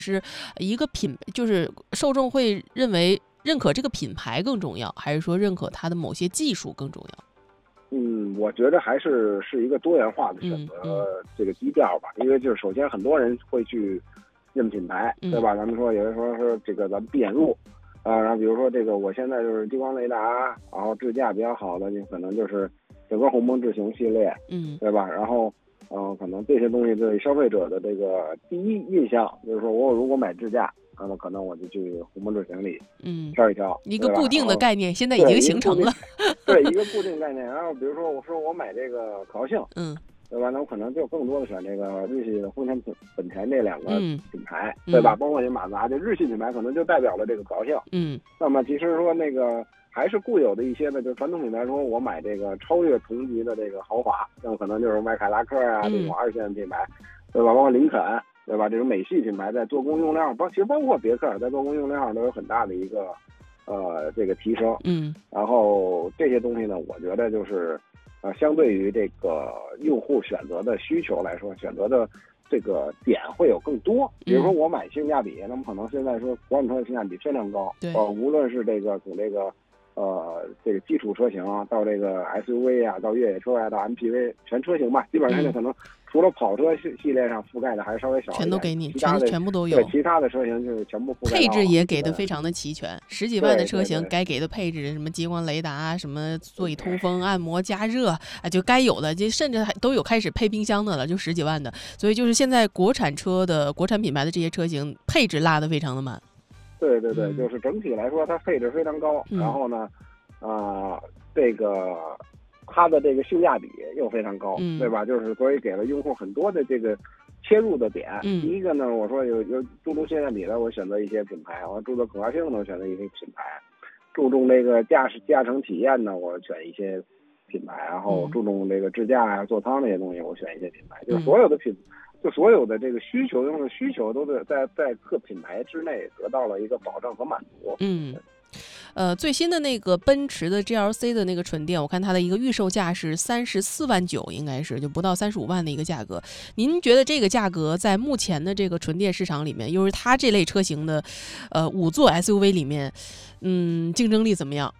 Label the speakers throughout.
Speaker 1: 是一个就是受众会认可这个品牌更重要，还是说认可它的某些技术更重要？
Speaker 2: 我觉得还是一个多元化的选择这个基调吧，因为就是首先很多人会去认品牌，对吧？咱们说有人说这个咱们闭眼入然后比如说这个我现在就是激光雷达，然后智驾比较好的，你可能就是整个鸿蒙智行系列，对吧？然后可能这些东西对消费者的这个第一印象就是说我如果买智驾，那么可能我就去鸿蒙智行里挑一挑，
Speaker 1: 一个固定的概念现在已经形成了。
Speaker 2: 对，一个固定概念。然后比如说我买这个可靠性，对吧？那我可能就更多的选这个日系的丰田、本田这两个品牌，对吧？包括马自达，就日系品牌可能就代表了这个可靠性。那么其实说那个还是固有的一些呢，就传统品牌说我买这个超越同级的这个豪华，那么可能就是买凯拉克啊这种二线品牌，对吧？包括林肯，对吧？这种美系品牌在做工用料，其实包括别克在做工用料上都有很大的一个这个提升。然后这些东西呢，我觉得就是相对于这个用户选择的需求来说，选择的这个点会有更多。比如说我买性价比，那么可能现在说国产车的性价比非常高，无论是这个从这个这个基础车型到这个 SUV 啊，到越野车啊，到 MPV 全车型吧，基本上就可能除了跑车系列上覆盖的还稍微少一点，
Speaker 1: 全都给你，全部都有。
Speaker 2: 对，其他的车型就是全部覆盖到。
Speaker 1: 配置也给的非常的齐全，10几万的车型该给的配置，什么激光雷达，什么座椅通风、按摩加热就该有的，就甚至还都有开始配冰箱的了，就10几万的。所以就是现在国产品牌的这些车型配置拉得非常的满。
Speaker 2: 对，就是整体来说它配置非常高，然后呢这个它的这个性价比又非常高，对吧？就是所以给了用户很多的这个切入的点。第一个呢，我说有注重性价比的，我选择一些品牌；我注重可靠性的，我选择一些品牌；注重这个驾乘体验呢，我选一些品牌；然后注重这个智驾啊、座舱那些东西，我选一些品牌。就是所有的这个需求，用户的需求都是在各品牌之内得到了一个保障和满足。
Speaker 1: 最新的那个奔驰的 GLC 的那个纯电，我看它的一个预售价是34.9万，应该是就不到35万的一个价格。您觉得这个价格在目前的这个纯电市场里面，又是它这类车型的5座 SUV 里面，竞争力怎么样？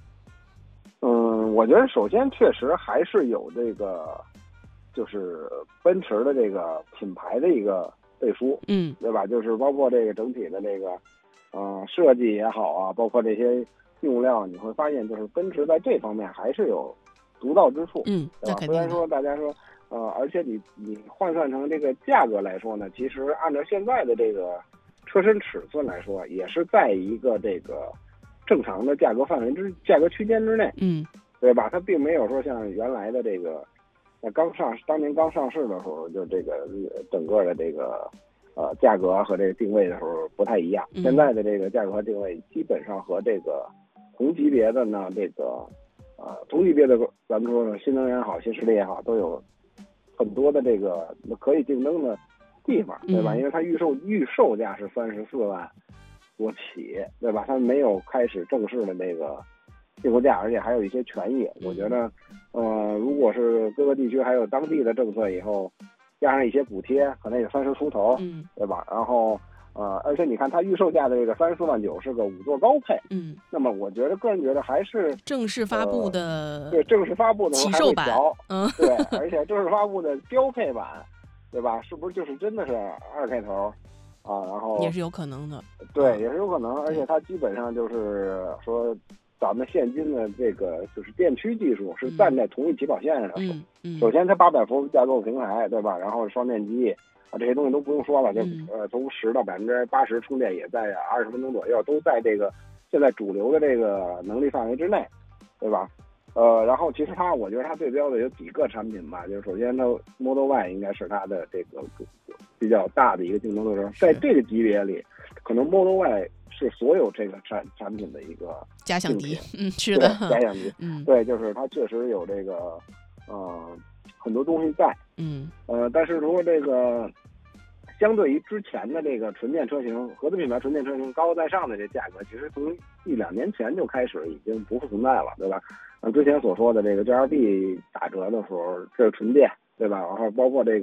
Speaker 2: 我觉得首先确实还是有这个，就是奔驰的这个品牌的一个背书，对吧？就是包括这个整体的这个。设计也好啊，包括这些用料，你会发现就是奔驰在这方面还是有独到之处，对吧？虽然说大家说，而且你换算成这个价格来说呢，其实按照现在的这个车身尺寸来说，也是在一个这个正常的价格价格区间之内，对吧？它并没有说像原来的这个，当年刚上市的时候，就这个整个的这个。价格和这个定位的时候不太一样。现在的这个价格和定位基本上和这个同级别的呢，这个同级别的咱们说新能源也好，新势力也好，都有很多的这个可以竞争的地方，对吧？因为它预售价是34万多起，对吧？它没有开始正式的这个进口价，而且还有一些权益。我觉得，如果是各个地区还有当地的政策以后。加上一些补贴，可能也30出头，对吧？然后而且你看它预售价的这个34.9万是个5座高配，那么我个人觉得还是
Speaker 1: 正式发布的，
Speaker 2: 对，正式发布的时候还会调，对，而且正式发布的标配版，对吧？是不是就是真的是2开头然后
Speaker 1: 也是有可能的，
Speaker 2: 对，也是有可能，而且它基本上就是说。咱们现今的这个就是电驱技术是站在同一起跑线上的。首先它800伏架构平台，对吧？然后双电机这些东西都不用说了，就从10到80%充电也在20分钟左右，都在这个现在主流的这个能力范围之内，对吧？然后其实我觉得它对标的有几个产品吧，就是首先它 Model Y 应该是它的这个比较大的一个竞争对手，在这个级别里，可能 Model Y。是所有这个产品的一个
Speaker 1: 假想敌，是的，
Speaker 2: 假想敌，对，就是它确实有这个很多东西在，但是如果这个相对于之前的这个纯电车型，合资品牌纯电车型高高在上的这价格，其实从1-2年前就开始已经不复存在了，对吧？之前所说的这个 GLB 打折的时候，这是纯电，对吧？然后包括这个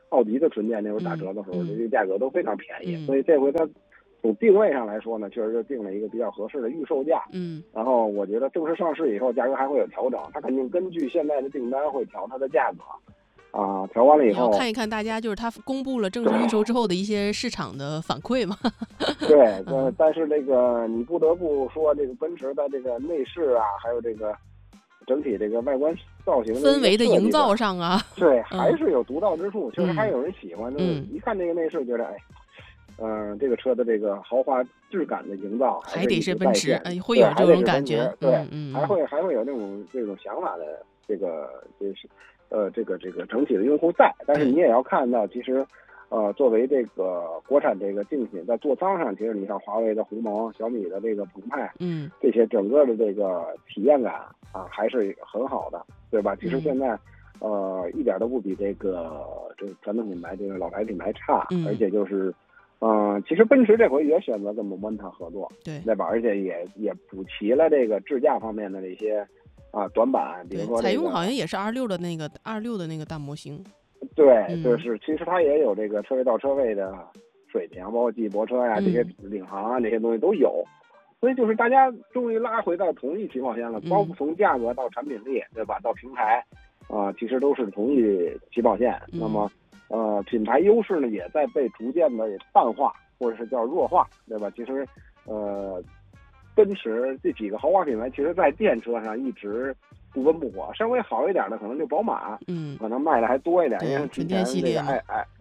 Speaker 2: 奥迪的纯电那会儿打折的时候，这个价格都非常便宜，所以这回它从定位上来说呢，确实就定了一个比较合适的预售价。然后我觉得正式上市以后，价格还会有调整，它肯定根据现在的订单会调它的价格。调完了以后，
Speaker 1: 看一看大家就是它公布了正式预售之后的一些市场的反馈嘛。
Speaker 2: 对，但是这个你不得不说，这个奔驰在这个内饰啊，还有这个整体这个外观造型
Speaker 1: 氛围的营造上啊，
Speaker 2: 对，还是有独到之处。确实还有人喜欢，就是一看这个内饰，觉得这个车的这个豪华质感的营造
Speaker 1: 还得是奔驰，会
Speaker 2: 有
Speaker 1: 这种感觉。
Speaker 2: 对，还会有这种想法的这个整体的用户在。但是你也要看到，其实作为这个国产这个竞品，在座舱上，其实你像华为的鸿蒙、小米的这个澎湃，这些整个的这个体验感还是很好的，对吧？其实现在一点都不比这个传统品牌这个老牌品牌差，而且就是其实奔驰这回也选择跟蒙曼塔合作，对吧？而且也补齐了这个智驾方面的这些短板，比如说
Speaker 1: 采用好像也是26的那个大模型。
Speaker 2: 对，就是其实它也有这个车位到车位的水平，包括记忆泊车呀，这些领航啊这些东西都有，所以就是大家终于拉回到同一起跑线了，包括从价格到产品力，对吧？到平台其实都是同一起跑线。那么品牌优势呢也在被逐渐的淡化，或者是叫弱化，对吧？其实奔驰这几个豪华品牌，其实在电车上一直不温不火，稍微好一点的可能就宝马，可能卖的还多一点，因为
Speaker 1: 纯电系列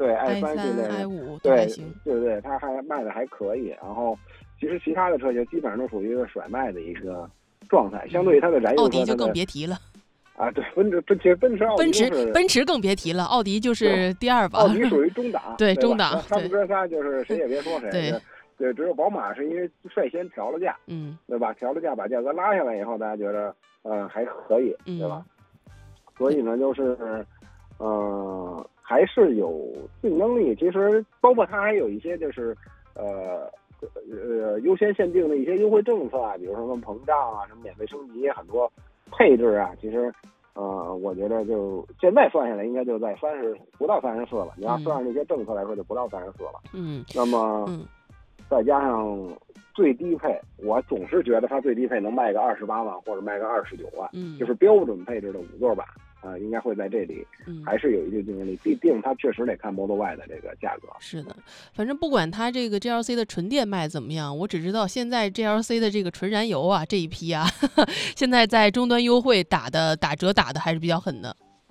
Speaker 2: i3系列
Speaker 1: ，i5
Speaker 2: 对，它还卖的还可以。然后其实其他的车型基本上都属于一个甩卖的一个状态，相对于它的燃油车，
Speaker 1: 奥迪就更别提了。
Speaker 2: 对，奔
Speaker 1: 驰更别提了，奥迪就是第二吧。
Speaker 2: 奥迪属于中档，
Speaker 1: 对中档，
Speaker 2: 他们哥仨就是谁也别说谁。对，只有宝马是因为率先调了价，对吧？调了价，把价格拉下来以后，大家觉得还可以，对吧？所以呢，就是还是有竞争力。其实包括它还有一些就是优先限定的一些优惠政策啊，比如说什么膨胀啊，什么免费升级，很多配置啊，其实我觉得就现在算下来应该就在不到34了。你要算上那些政策来说，就不到34了。那么再加上最低配，我总是觉得它最低配能卖个28万或者卖个29万，就是标准配置的5座版应该会在这里还是有一定竞争力。毕竟它确实得看 Model Y 的这个价格。
Speaker 1: 是的，反正不管它这个 GLC 的纯电卖怎么样，我只知道现在 GLC 的这个纯燃油这一批现在在终端优惠打折打的还是比较狠的。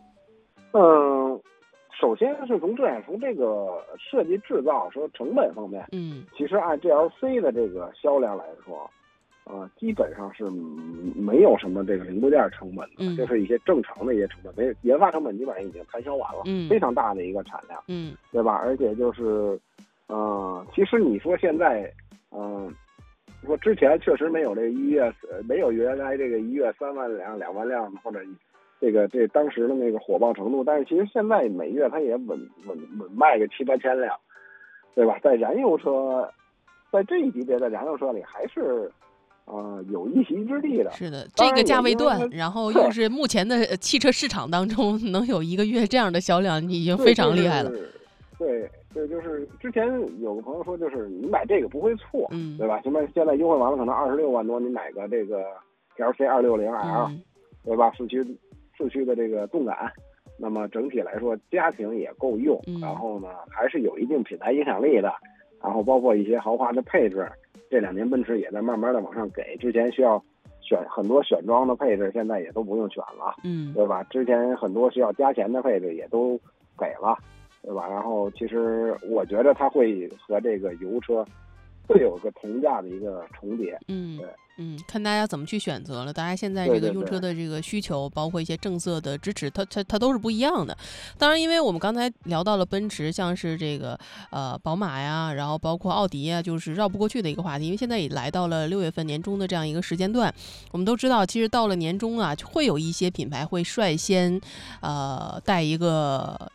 Speaker 2: 首先是从这个设计制造说成本方面，其实按 GLC 的这个销量来说，基本上是没有什么这个零部件成本的，就是一些正常的一些成本，研发成本基本上已经摊销完了，非常大的一个产量，对吧？而且就是，其实你说现在，说之前确实没有没有原来这个1月3万辆、2万辆或者。这当时的那个火爆程度，但是其实现在每月它也稳卖个7、8千辆，对吧？在燃油车，在这一级别的燃油车里，还是有一席之地的。
Speaker 1: 是的，这个价位段，然后又是目前的汽车市场当中能有一个月这样的销量，已经非常厉害了。
Speaker 2: 对，就是之前有个朋友说，就是你买这个不会错，对吧？现在优惠完了，可能26万多，你买个这个 LC 260L，对吧？四驱的这个动感，那么整体来说家庭也够用，然后呢还是有一定品牌影响力的，然后包括一些豪华的配置，这2年奔驰也在慢慢的往上给，之前需要很多选装的配置，现在也都不用选了，对吧？之前很多需要加钱的配置也都给了，对吧？然后其实我觉得它会和这个油车会有个同价的一个重叠，对。
Speaker 1: 看大家怎么去选择了。大家现在这个用车的这个需求，包括一些政策的支持，它都是不一样的。当然，因为我们刚才聊到了奔驰，像是这个宝马呀，然后包括奥迪呀，就是绕不过去的一个话题。因为现在也来到了6月份年中的这样一个时间段，我们都知道，其实到了年中会有一些品牌会率先带一个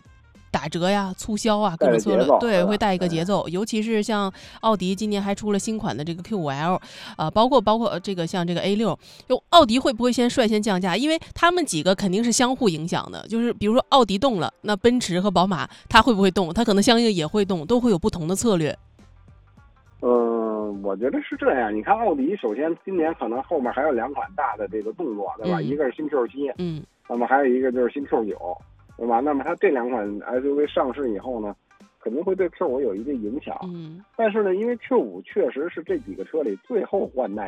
Speaker 1: 打折呀、促销啊，各种策略，对，会带一个节奏。尤其是像奥迪今年还出了新款的这个 Q5L，包括这个像这个 A6，奥迪会不会率先降价？因为他们几个肯定是相互影响的，就是比如说奥迪动了，那奔驰和宝马它会不会动？它可能相应也会动，都会有不同的策略。
Speaker 2: 我觉得是这样。你看奥迪，首先今年可能后面还有2款大的这个动作，对吧？一个是新 Q7，那么还有一个就是新 Q9，对吧？那么它这2款 SUV 上市以后呢，肯定会对 Q5有一定影响。但是呢，因为 Q5确实是这几个车里最后换代